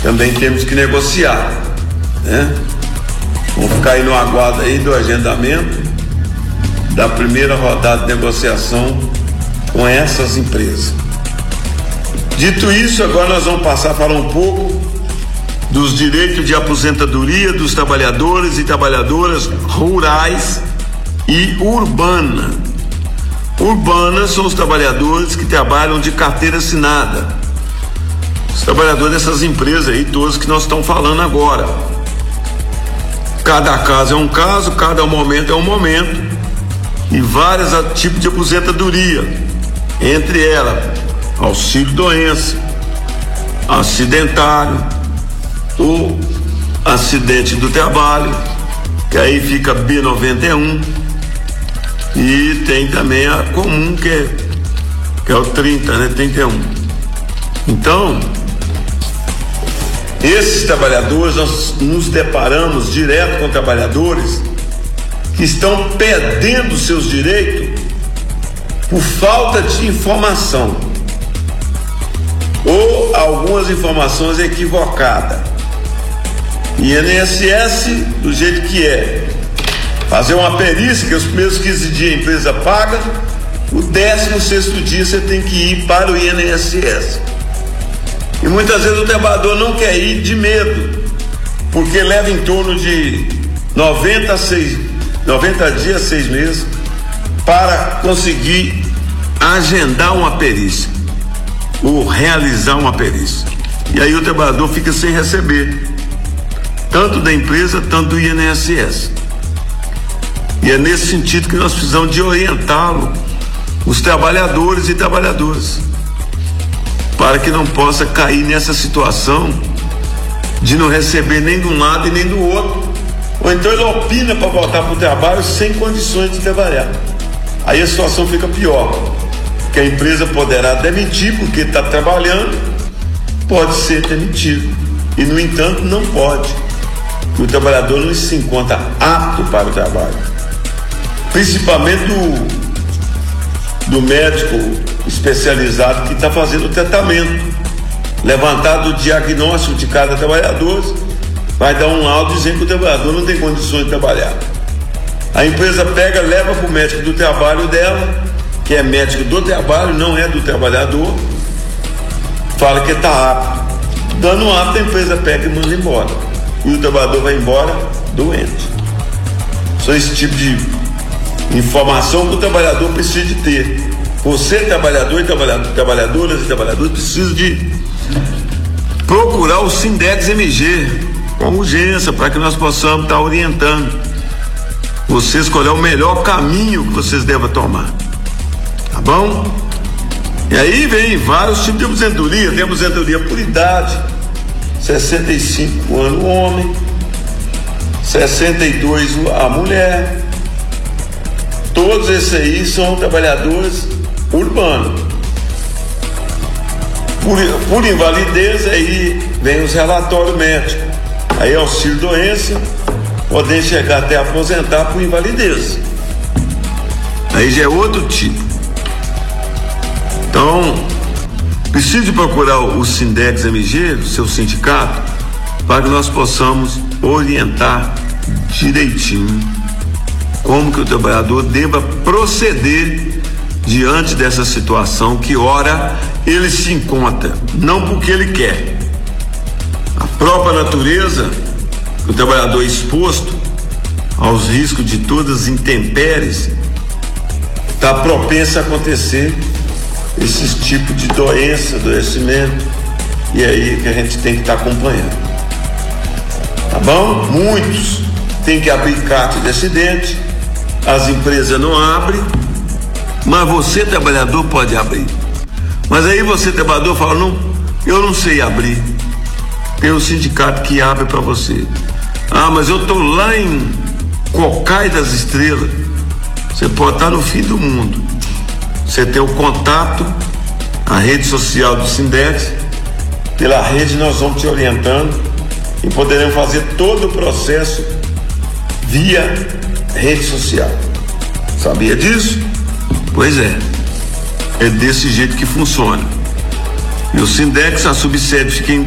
também temos que negociar, né? Vamos ficar aí no aguardo aí do agendamento da primeira rodada de negociação com essas empresas. Dito isso, agora nós vamos passar a falar um pouco dos direitos de aposentadoria dos trabalhadores e trabalhadoras rurais e urbanas. Urbanas são os trabalhadores que trabalham de carteira assinada, os trabalhadores dessas empresas aí, todos que nós estamos falando agora. Cada caso é um caso, cada momento é um momento, e vários tipos de aposentadoria, entre elas auxílio doença, acidentário ou acidente do trabalho, que aí fica B91, e tem também a comum, que é o 30, né? 31. Então, esses trabalhadores, nós nos deparamos direto com trabalhadores que estão perdendo seus direitos por falta de informação ou algumas informações equivocadas. INSS, do jeito que é, fazer uma perícia, que os primeiros 15 dias a empresa paga, o 16º dia você tem que ir para o INSS. E muitas vezes o trabalhador não quer ir de medo, porque leva em torno de 90 dias, 6 meses, para conseguir agendar uma perícia ou realizar uma perícia. E aí o trabalhador fica sem receber, tanto da empresa, tanto do INSS. E é nesse sentido que nós precisamos de orientá-lo, os trabalhadores e trabalhadoras, para que não possa cair nessa situação de não receber nem de um lado e nem do outro, ou então ele opina para voltar para o trabalho sem condições de trabalhar. Aí a situação fica pior, porque a empresa poderá demitir porque está trabalhando, pode ser demitido, e no entanto não pode, porque o trabalhador não se encontra apto para o trabalho, principalmente do médico especializado que está fazendo o tratamento, levantado o diagnóstico de cada trabalhador, vai dar um laudo dizendo que o trabalhador não tem condições de trabalhar. A empresa pega, leva para o médico do trabalho dela, que é médico do trabalho, não é do trabalhador, fala que está apto, dando um apto, a empresa pega e manda embora, e o trabalhador vai embora doente. Só esse tipo de informação que o trabalhador precisa de ter. Você, trabalhador e trabalhadoras e trabalhadores, precisa de procurar o Sindex MG com urgência, para que nós possamos estar orientando vocês qual é o melhor caminho que vocês devem tomar, tá bom? E aí vem vários tipos de aposentadoria. Tem aposentadoria por idade, 65 anos o homem, 62 a mulher. Todos esses aí são trabalhadores urbanos. Por invalidez, aí vem os relatórios médicos, aí auxílio doença, podem chegar até aposentar por invalidez, aí já é outro tipo. Então precisa procurar o Sindex MG do seu sindicato, para que nós possamos orientar direitinho como que o trabalhador deva proceder diante dessa situação que ora ele se encontra, não porque ele quer. A própria natureza, o trabalhador exposto aos riscos de todas as intempéries, está propenso a acontecer esses tipos de doença, adoecimento, e é aí que a gente tem que estar acompanhando, tá bom? Muitos têm que abrir carta de acidente, as empresas não abrem, mas você, trabalhador, pode abrir. Mas aí você, trabalhador, fala: não, eu não sei abrir. Tem um sindicato que abre para você. Ah, mas eu estou lá em Cocai das Estrelas. Você pode estar no fim do mundo. Você tem o contato, a rede social do Sindex. Pela rede nós vamos te orientando e poderemos fazer todo o processo via rede social. Sabia disso? Pois é desse jeito que funciona. E o Sindex, a subsede fica em